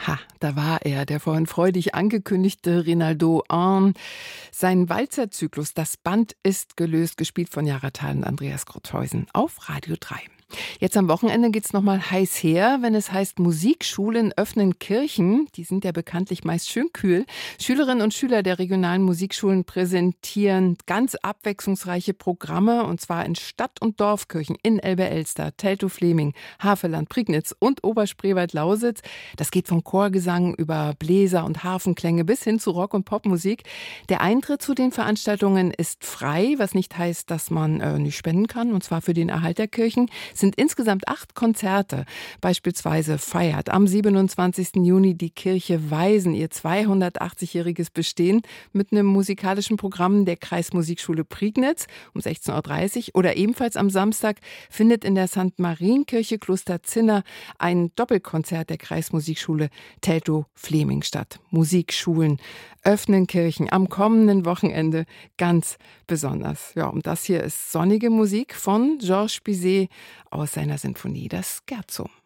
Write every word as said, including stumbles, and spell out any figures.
Ha, da war er, der vorhin freudig angekündigte Rinaldo Arn. Sein Walzerzyklus, das Band ist gelöst, gespielt von Jara Thal und Andreas Grothäusen auf Radio drei. Jetzt am Wochenende geht's nochmal heiß her, wenn es heißt, Musikschulen öffnen Kirchen. Die sind ja bekanntlich meist schön kühl. Schülerinnen und Schüler der regionalen Musikschulen präsentieren ganz abwechslungsreiche Programme, und zwar in Stadt- und Dorfkirchen in Elbe-Elster, Teltow-Fleming, Havelland, Prignitz und Oberspreewald-Lausitz. Das geht vom Chorgesang über Bläser und Harfenklänge bis hin zu Rock- und Popmusik. Der Eintritt zu den Veranstaltungen ist frei, was nicht heißt, dass man äh, nicht spenden kann, und zwar für den Erhalt der Kirchen. Es sind insgesamt acht Konzerte. Beispielsweise feiert am siebenundzwanzigsten Juni die Kirche Weisen ihr zweihundertachtzigjähriges Bestehen mit einem musikalischen Programm der Kreismusikschule Prignitz um sechzehn Uhr dreißig. Oder ebenfalls am Samstag findet in der Sankt Marienkirche Kloster Zinner ein Doppelkonzert der Kreismusikschule Teltow-Fleming statt. Musikschulen öffnen Kirchen am kommenden Wochenende ganz besonders. Ja, und das hier ist sonnige Musik von Georges Bizet aus seiner Sinfonie Das Scherzo.